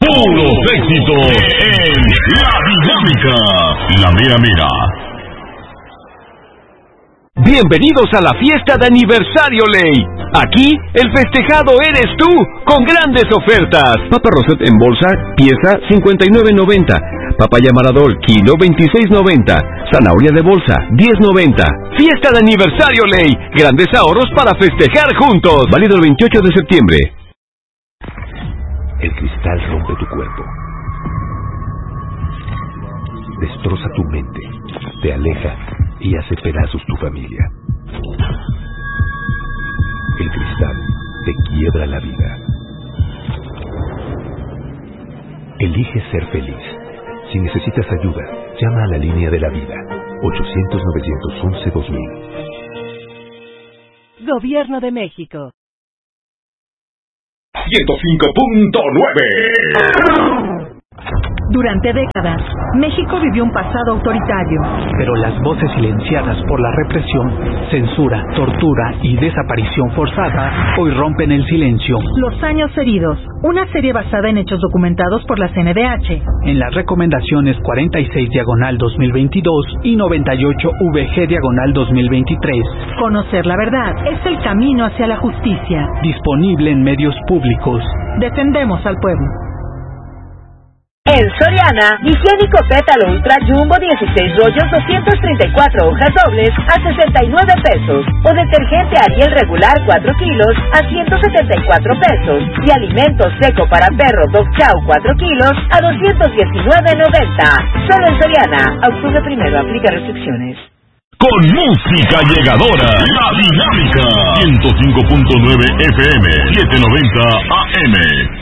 Puros éxitos en La Dinámica, la mera mera. Bienvenidos a la fiesta de aniversario Ley. Aquí, el festejado eres tú, con grandes ofertas. Papa Rosette en bolsa, pieza 59.90. Papaya Maradol, kilo 26.90. Zanahoria de bolsa, 10.90. Fiesta de aniversario Ley. Grandes ahorros para festejar juntos. Válido el 28 de septiembre. El cristal rompe tu cuerpo. Destroza tu mente. Te aleja y hace pedazos tu familia. El cristal te quiebra la vida. Elige ser feliz. Si necesitas ayuda, llama a la línea de la vida. 800-911-2000. Gobierno de México. 105.9. Durante décadas, México vivió un pasado autoritario. Pero las voces silenciadas por la represión, censura, tortura y desaparición forzada hoy rompen el silencio. Los años heridos, una serie basada en hechos documentados por la CNDH. En las recomendaciones 46/2022 y 98/VG/2023. Conocer la verdad es el camino hacia la justicia. Disponible en medios públicos. Defendemos al pueblo. En Soriana, higiénico pétalo ultra jumbo 16 rollos 234 hojas dobles a 69 pesos. O detergente Ariel regular 4 kilos a 174 pesos. Y alimento seco para perro Dog Chow 4 kilos a 219.90. Solo en Soriana. Octubre 1, aplica restricciones. Con música llegadora, La Dinámica, 105.9 FM, 790 AM.